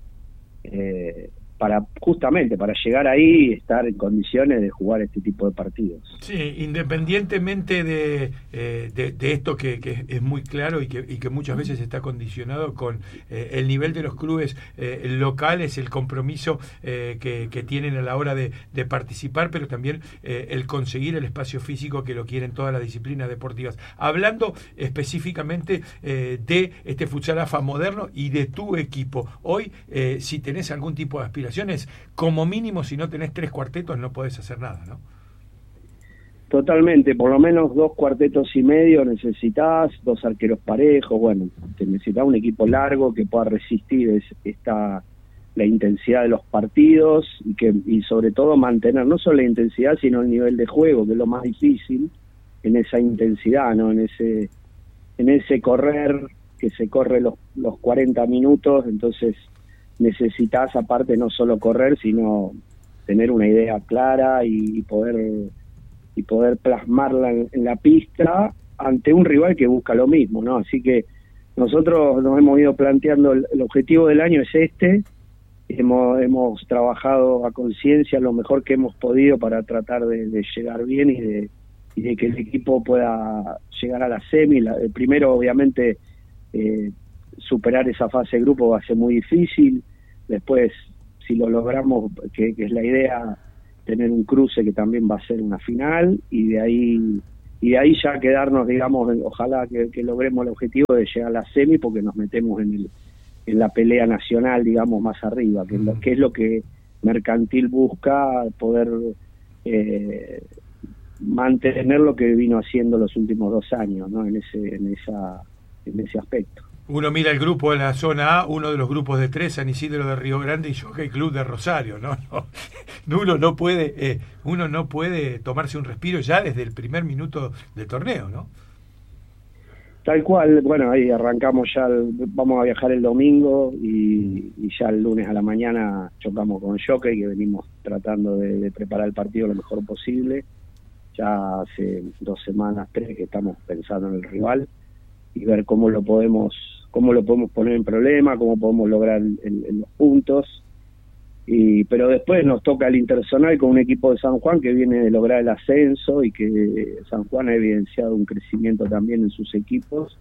justamente para llegar ahí y estar en condiciones de jugar este tipo de partidos. Sí, independientemente de esto que es muy claro y que muchas veces está condicionado con el nivel de los clubes locales, el compromiso que tienen a la hora de participar, pero también el conseguir el espacio físico que lo quieren todas las disciplinas deportivas. Hablando específicamente de este futsal AFA moderno y de tu equipo, hoy si tenés algún tipo de aspiración, como mínimo, si no tenés 3 cuartetos no podés hacer nada, ¿no? Totalmente, por lo menos 2 cuartetos y medio necesitas, 2 arqueros parejos, bueno, te necesitas un equipo largo que pueda resistir la intensidad de los partidos y sobre todo mantener no solo la intensidad sino el nivel de juego, que es lo más difícil en esa intensidad, ¿no? En ese correr que se corre los 40 minutos, entonces necesitas aparte no solo correr sino tener una idea clara y poder plasmarla en la pista ante un rival que busca lo mismo, ¿no? Así que nosotros nos hemos ido planteando el objetivo del año es este. Hemos trabajado a conciencia lo mejor que hemos podido para tratar de llegar bien y de que el equipo pueda llegar a la semi. Primero obviamente superar esa fase de grupo va a ser muy difícil. Después, si lo logramos, que es la idea, tener un cruce que también va a ser una final, y de ahí ya quedarnos, digamos, ojalá que logremos el objetivo de llegar a la semi, porque nos metemos en la pelea nacional, digamos, más arriba, que es lo que Mercantil busca, poder mantener lo que vino haciendo los últimos 2 años, ¿no? En ese aspecto. Uno mira el grupo de la zona A, uno de los grupos de 3, San Isidro de Río Grande y Jockey Club de Rosario, ¿no? Uno no puede tomarse un respiro ya desde el primer minuto del torneo, ¿no? Tal cual, bueno, ahí arrancamos ya, vamos a viajar el domingo y ya el lunes a la mañana chocamos con Jockey, que venimos tratando de preparar el partido lo mejor posible. Ya hace 2 semanas, 3 que estamos pensando en el rival y ver cómo lo podemos poner en problema, cómo podemos lograr los puntos. Pero después nos toca el interzonal con un equipo de San Juan que viene de lograr el ascenso y que San Juan ha evidenciado un crecimiento también en sus equipos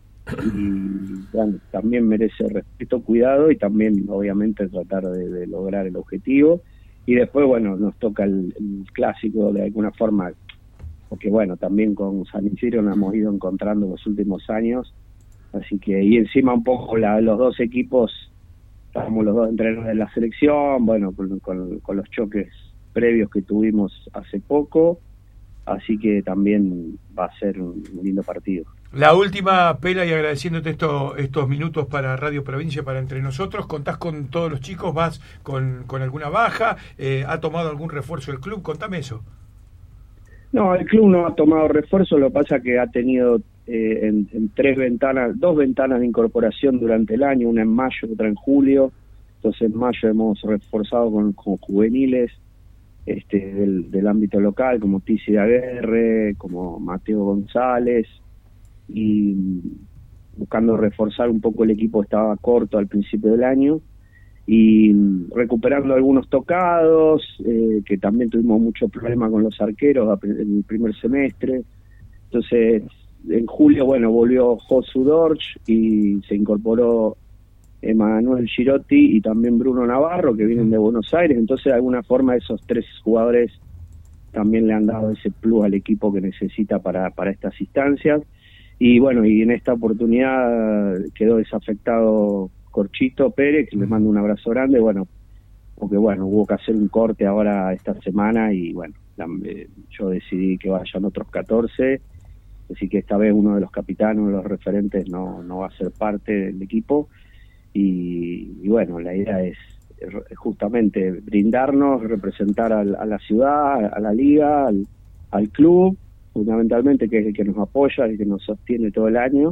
y bueno, también merece respeto, cuidado y también obviamente tratar de lograr el objetivo. Y después bueno, nos toca el clásico de alguna forma, porque bueno, también con San Isidro nos hemos ido encontrando los últimos años, así que y encima un poco los dos equipos, estábamos los dos entrenadores de la selección, bueno, con los choques previos que tuvimos hace poco, así que también va a ser un lindo partido. La última, Pela, y agradeciéndote estos minutos para Radio Provincia, para Entre Nosotros, ¿contás con todos los chicos? ¿Vas con alguna baja? ¿Ha tomado algún refuerzo el club? Contame eso. No, el club no ha tomado refuerzo, lo que pasa que ha tenido en 2 ventanas de incorporación durante el año, una en mayo, otra en julio. Entonces en mayo hemos reforzado con juveniles del ámbito local, como Tizi de Aguerre, como Mateo González, y buscando reforzar un poco el equipo, estaba corto al principio del año, y recuperando algunos tocados, que también tuvimos mucho problema con los arqueros en el primer semestre. Entonces en julio, bueno, volvió Josu Dorch y se incorporó Emanuel Girotti y también Bruno Navarro, que vienen de Buenos Aires. Entonces de alguna forma esos 3 jugadores también le han dado ese plus al equipo que necesita para estas instancias. Y bueno, y en esta oportunidad quedó desafectado Corchito Pérez, que le mando un abrazo grande, bueno, porque bueno, hubo que hacer un corte ahora esta semana y bueno, yo decidí que vayan otros 14, así que esta vez uno de los capitanes, uno de los referentes no va a ser parte del equipo y bueno, la idea es justamente brindarnos, representar a la ciudad, a la liga, al club, fundamentalmente, que es el que nos apoya, el que nos sostiene todo el año.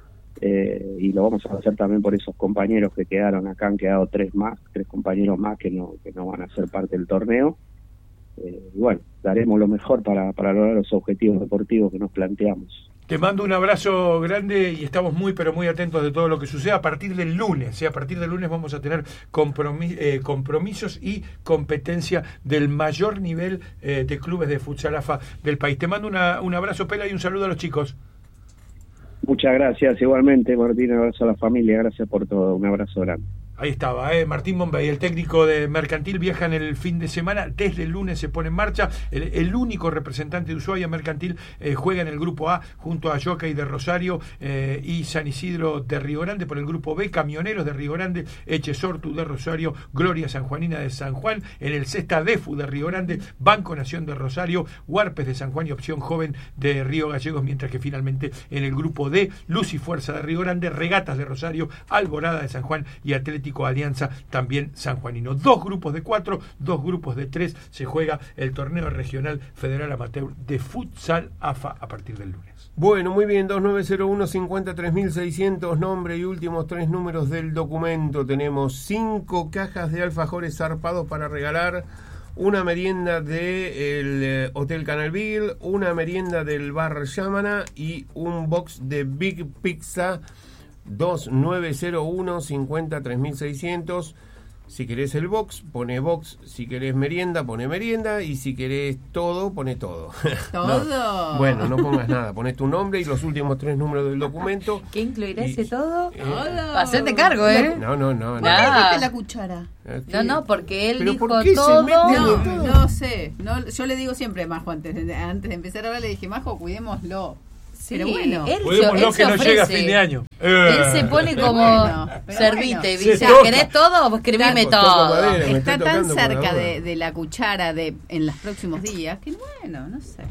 Y lo vamos a hacer también por esos compañeros que quedaron acá, han quedado 3 compañeros más que no van a ser parte del torneo. Y bueno, daremos lo mejor para lograr los objetivos deportivos que nos planteamos. Te mando un abrazo grande y estamos muy pero muy atentos de todo lo que suceda a partir del lunes. A partir del lunes vamos a tener compromisos y competencia del mayor nivel de clubes de futsal AFA del país. Te mando un abrazo, Pela, y un saludo a los chicos. Muchas gracias, igualmente, Martín, un abrazo a la familia, gracias por todo, un abrazo grande. Ahí estaba, Martín Bombay, el técnico de Mercantil, viaja en el fin de semana, desde el lunes se pone en marcha, el único representante de Ushuaia, Mercantil, juega en el grupo A junto a Jockey de Rosario y San Isidro de Río Grande. Por el grupo B, Camioneros de Río Grande, Echesortu de Rosario, Gloria Sanjuanina de San Juan. En el Cesta Defu de Río Grande, Banco Nación de Rosario, Huarpes de San Juan y Opción Joven de Río Gallegos, mientras que finalmente en el grupo D, Luz y Fuerza de Río Grande, Regatas de Rosario, Alborada de San Juan y Atlético Alianza también sanjuanino. 2 grupos de 4, 2 grupos de 3, se juega el torneo regional federal amateur de futsal AFA a partir del lunes. Bueno, muy bien, 2901-53.600, nombre y últimos 3 números del documento. Tenemos 5 cajas de alfajores zarpados para regalar, una merienda del Hotel Canalville, una merienda del Bar Yamana y un box de Big Pizza. 2901-53.600. Si querés el box, pone box. Si querés merienda, pone merienda. Y si querés todo, pone todo. ¿Todo? No, bueno, no pongas nada. Pones tu nombre y los últimos 3 números del documento. ¿Qué incluirá ese todo? Todo. Hacete cargo, ¿eh? No. ¿Por qué dijiste la cuchara? No, porque él ¿Pero dijo por qué todo. No sé. Yo le digo siempre a Majo, antes de empezar a hablar, le dije, Majo, cuidémoslo. Sí, pero bueno, él Cuidémoslo que no llega a fin de año. Él se pone como servite, bueno. dice, ¿querés todo? Pues escribime todo. Madera, me está estoy tan tocando por cerca ahora. de la cuchara en los próximos días que bueno, no sé.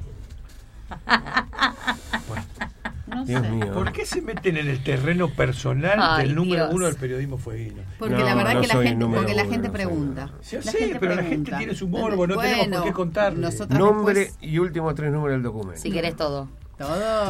No Dios sé. mío. ¿Por qué se meten en el terreno personal Ay, del número Dios. 1 del periodismo fueguino? Porque No, la verdad no que soy la gente, número porque la uno, gente no soy pregunta. Ya La sé, gente pero la gente pregunta. tiene su morbo, no tenemos por qué contarle. nosotros Nombre después- y últimos 3 números del documento. Si querés todo. Todo.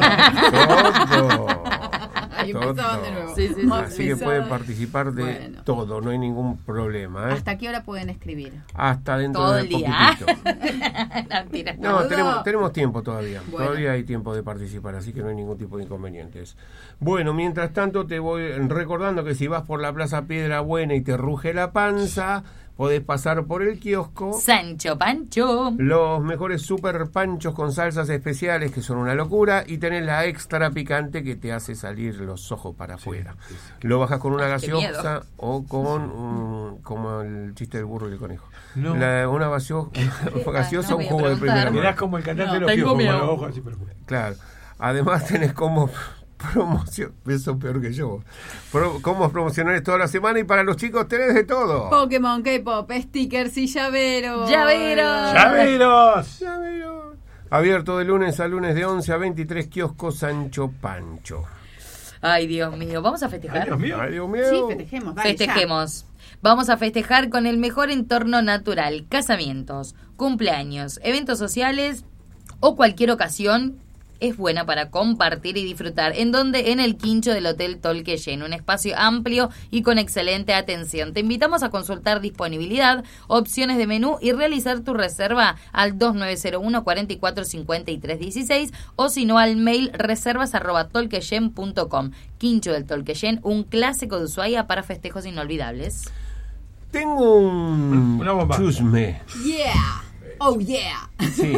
Ahí Todo. empezaban de nuevo. Sí, sí, sí. Así que pueden participar de Bueno. todo, no hay ningún problema. ¿Hasta qué hora pueden escribir? Hasta dentro Todo de el día. poquitito. No, mentira. No, Todo. tenemos tiempo todavía. Bueno. Todavía hay tiempo de participar, así que no hay ningún tipo de inconvenientes. Bueno, mientras tanto te voy recordando que si vas por la Plaza Piedra Buena y te ruge la panza, podés pasar por el kiosco. Sancho Pancho. Los mejores super panchos con salsas especiales que son una locura y tenés la extra picante que te hace salir los ojos para afuera. Lo bajas con una Qué gaseosa miedo. o con como el chiste del burro y el conejo. No. Una gaseosa no o un voy a jugo de preguntar. primera Mirás mano. como el cantante No, de los tengo piojos, con miedo. los ojos así, pero... Claro. Además tenés como promoción, eso peor que yo. Como promocionales toda la semana y para los chicos tenés de todo. Pokémon, K-pop, stickers y llaveros. ¡Llaveros! ¡Llaveros! Ya veo. Abierto de lunes a lunes de 11 a 23, kiosco Sancho Pancho. Ay, Dios mío. ¿Vamos a Ay, festejar? Dios mío. Ay, Dios mío. Sí, festejemos. Dale, Festejemos. Vamos a festejar con el mejor entorno natural, casamientos, cumpleaños, eventos sociales o cualquier ocasión es buena para compartir y disfrutar. ¿En donde? En el quincho del Hotel Tolqueyen, un espacio amplio y con excelente atención. Te invitamos a consultar disponibilidad, opciones de menú y realizar tu reserva al 2901 44 53 16 o si no al mail reservas@tolqueyen.com. Quincho del Tolqueyen, un clásico de Ushuaia para festejos inolvidables. Tengo un Una bomba. chusme. Yeah. Oh, yeah. Sí,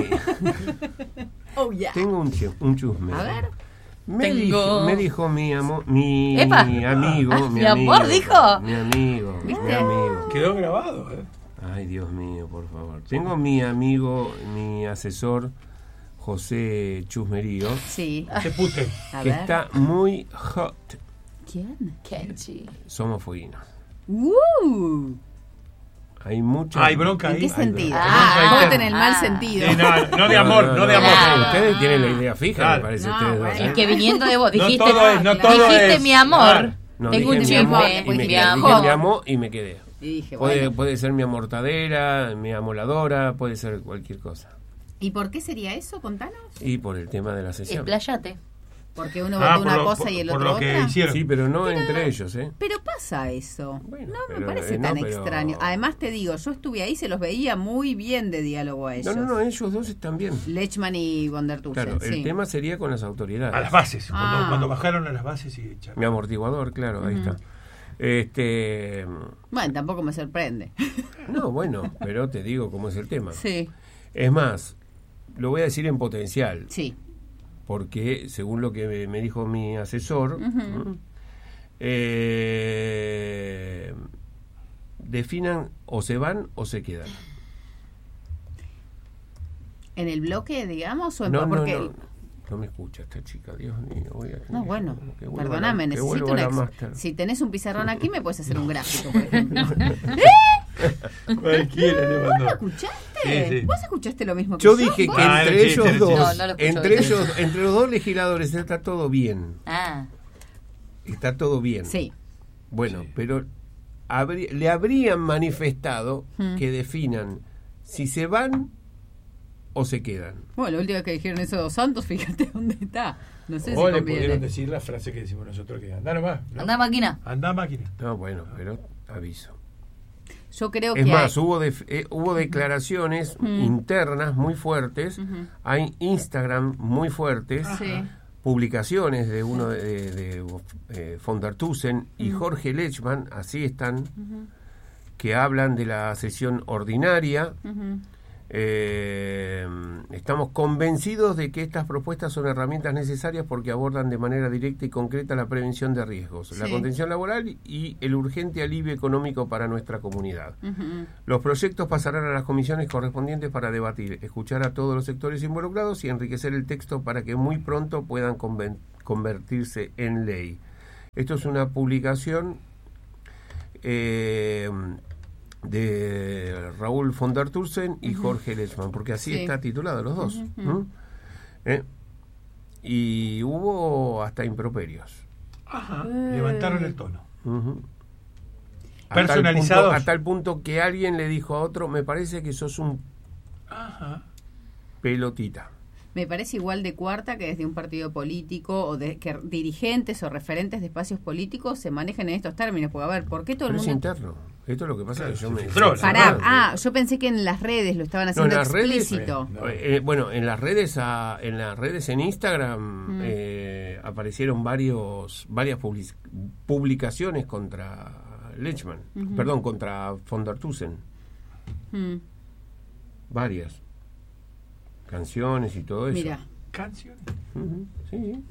Oh, yeah. tengo un chusme. A ver. Me Tengo- dijo mi ¡Epa! amigo. ¿Mi amor dijo? Mi amigo. Quedó grabado, Ay, Dios mío, por favor. Tengo mi amigo, mi asesor, José Chusmerío, Sí. Se pute. A que ver. está muy hot. ¿Quién? Kenchi. Somos fueguinos. Hay mucha... Hay bronca ¿En ahí. qué sentido? Ah, Hot en el mal ah. sentido. Sí, no de amor, no de amor. Claro. Ustedes tienen la idea fija, Claro. me parece. No, ustedes dos, bueno. ¿eh? Es que viniendo de vos, No dijiste, todo es, no todo dijiste es. mi amor. Claro. No, Tengo un dije mi amor chisme. y me Mi quedé. amor. Dije mi amor y me quedé. Y dije, Puede, bueno. puede ser mi amortadera, mi amoladora, puede ser cualquier cosa. ¿Y por qué sería eso? Contanos. Y por el tema de la sesión. Explayate. Porque uno votó una cosa y el por otro lo que otra. hicieron. Sí, pero no entre ellos, ¿eh? Pero pasa eso. Bueno, no me pero, parece no, tan pero- extraño. Además te digo, yo estuve ahí, se los veía muy bien de diálogo a ellos. No, ellos dos están bien. Lechman y Von der Tussen, Claro, el sí. tema sería con las autoridades. A las bases. Ah. Cuando bajaron a las bases y echaron. Mi amortiguador, claro, ahí está. Bueno, tampoco me sorprende. No, bueno, pero te digo cómo es el tema. Sí, Es más, lo voy a decir en potencial, sí. porque según lo que me dijo mi asesor, definan o se van o se quedan. ¿En el bloque, digamos? O en No me escucha esta chica, Dios mío. Voy a tener No, bueno, que vuelva perdóname, que necesito vuelva la un máster. Si tenés un pizarrón aquí, me puedes hacer un gráfico, por ejemplo. Cualquiera le ¿Vos mandó. lo escuchaste? Sí, sí. ¿Vos escuchaste lo mismo que Yo dije ¿Vos? que Ah, entre sí, ellos sí, sí. dos, No, no lo escucho, entre sí. ellos, entre los dos legisladores está todo bien. Ah, Está todo bien. Sí. Bueno, pero le habrían manifestado que definan si se van o se quedan. Bueno, la última vez que dijeron eso dos santos, fíjate dónde está. No sé O si le conviene. pudieron decir la frase que decimos nosotros que anda nomás. ¿no? anda máquina. Anda máquina. No, bueno, pero aviso. Yo creo Es que más, hay... hubo declaraciones internas muy fuertes, hay Instagram muy fuertes, Sí. publicaciones de uno de von der Tussen y Jorge Lechman, así están, que hablan de la sesión ordinaria. Estamos convencidos de que estas propuestas son herramientas necesarias porque abordan de manera directa y concreta la prevención de riesgos, la Sí. contención laboral y el urgente alivio económico para nuestra comunidad. Los proyectos pasarán a las comisiones correspondientes para debatir, escuchar a todos los sectores involucrados y enriquecer el texto para que muy pronto puedan convertirse en ley. Esto es una publicación de Raúl von der Tussen y Jorge Lechman, porque así Sí. está titulado los dos. Y hubo hasta improperios. Ajá. Levantaron el tono. Ujú. Personalizados. A tal punto que alguien le dijo a otro, me parece que sos un Ajá. pelotita. me parece igual de cuarta que desde un partido político o de que dirigentes o referentes de espacios políticos se manejen en estos términos. Porque, a ver, ¿por qué todo el mundo...? Es interno. Esto es lo que pasa. Que yo me... Pará, yo pensé que en las redes lo estaban haciendo explícito. Bueno, en las redes en Instagram aparecieron varias publicaciones contra Lechman, perdón, contra von der Tussen. Varias canciones y todo eso. Mira. ¿Canciones? Sí.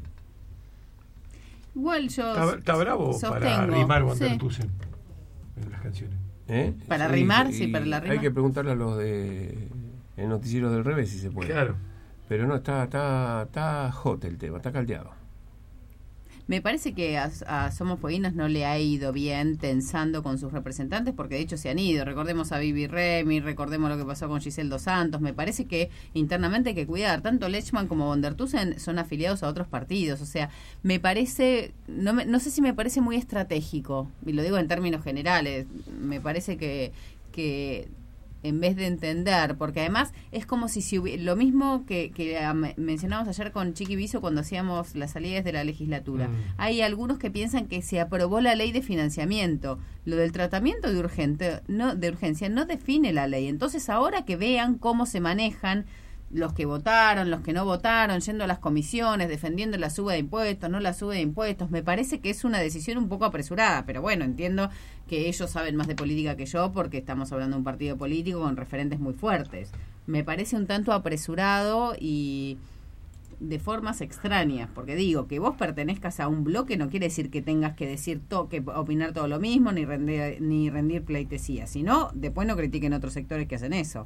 Igual yo Está bravo para rimar von der Tussen en las canciones. Para rimar, sí, para la rima. Hay que preguntarle a los de el noticiero del revés si se puede. Claro. Pero no, está hot el tema, está caldeado. Me parece que a Somos Fueguinos no le ha ido bien tensando con sus representantes, porque de hecho se han ido. Recordemos a Vivi Remy, recordemos lo que pasó con Giselle Dos Santos. Me parece que internamente hay que cuidar. Tanto Lechman como von der Tussen son afiliados a otros partidos. O sea, me parece, no sé si me parece muy estratégico, y lo digo en términos generales. Me parece que en vez de entender, porque además es como si lo mismo que mencionamos ayer con Chiqui Viso cuando hacíamos las salidas de la legislatura. Hay algunos que piensan que se aprobó la ley de financiamiento. Lo del tratamiento de urgencia no define la ley. Entonces ahora que vean cómo se manejan los que votaron, los que no votaron, yendo a las comisiones, defendiendo la suba de impuestos, no la suba de impuestos, me parece que es una decisión un poco apresurada, pero bueno, entiendo que ellos saben más de política que yo porque estamos hablando de un partido político con referentes muy fuertes. Me parece un tanto apresurado y de formas extrañas, porque digo, que vos pertenezcas a un bloque no quiere decir que tengas que decir que opinar todo lo mismo, ni rendir pleitesía, sino después no critiquen otros sectores que hacen eso.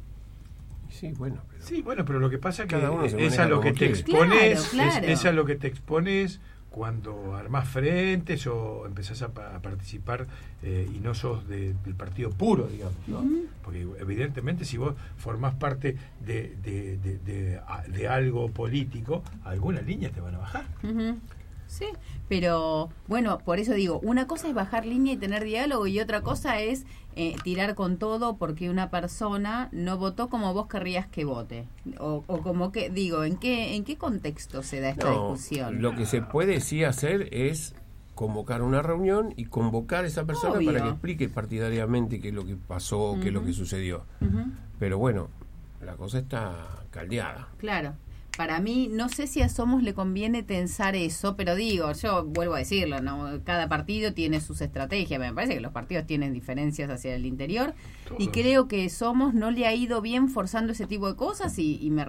Sí, bueno, pero lo que pasa es que es a lo que te expones, claro. Es a lo que te expones cuando armás frentes o empezás a participar y no sos del partido puro, digamos, ¿no? Porque evidentemente si vos formás parte de algo político, alguna línea te van a bajar. Sí, pero bueno, por eso digo, una cosa es bajar línea y tener diálogo y otra cosa es tirar con todo porque una persona no votó como vos querrías que vote. O como que, digo, ¿en qué contexto se da esta discusión? Lo que se puede sí hacer es convocar una reunión y convocar a esa persona para que explique partidariamente qué es lo que pasó, qué es lo que sucedió. Pero bueno, la cosa está caldeada. Claro. Para mí, no sé si a Somos le conviene tensar eso, pero digo, yo vuelvo a decirlo, ¿no? Cada partido tiene sus estrategias. Me parece que los partidos tienen diferencias hacia el interior. Y creo que Somos no le ha ido bien forzando ese tipo de cosas y me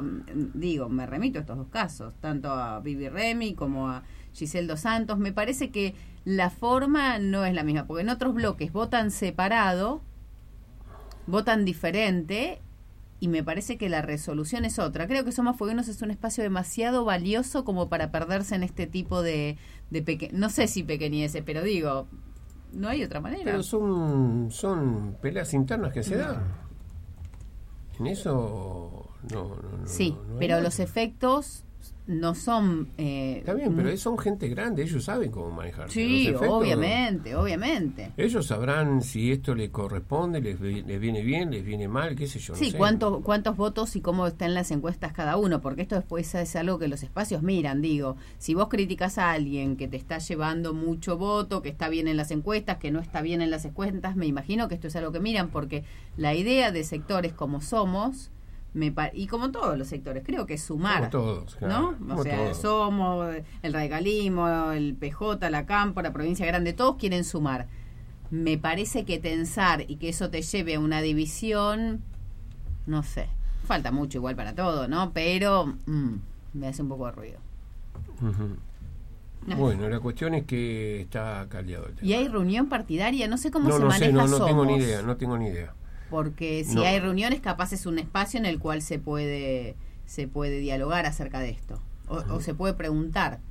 remito a estos dos casos, tanto a Vivi Remy como a Giselle Dos Santos. Me parece que la forma no es la misma, porque en otros bloques votan separado, votan diferente, y me parece que la resolución es otra. Creo que Somos Fueguinos es un espacio demasiado valioso como para perderse en este tipo de no sé si pequeñeces, pero digo, no hay otra manera. Pero son peleas internas que se dan. En eso no sí, no pero hay los efectos no son... Está bien, pero son gente grande, ellos saben cómo manejarse. Sí, los efectos, obviamente. Ellos sabrán si esto les corresponde, les viene bien, les viene mal, qué sé yo. Sí, no sé. cuántos votos y cómo están las encuestas cada uno, porque esto después es algo que los espacios miran, digo. Si vos criticas a alguien que te está llevando mucho voto, que está bien en las encuestas, que no está bien en las encuestas, me imagino que esto es algo que miran, porque la idea de sectores como Somos... y como todos los sectores, creo que es sumar, como todos, claro, ¿no? O sea, todos. Somos, el radicalismo, el PJ, la Campo, la Provincia Grande, todos quieren sumar. Me parece que tensar y que eso te lleve a una división, no sé, falta mucho igual para todo, ¿no? Pero me hace un poco de ruido. Bueno, la cuestión es que está caldeado el tema. ¿Y hay reunión partidaria? No sé cómo se no maneja sé, no Somos. tengo ni idea. Porque si hay reuniones, capaz es un espacio en el cual se puede dialogar acerca de esto. O se puede preguntar.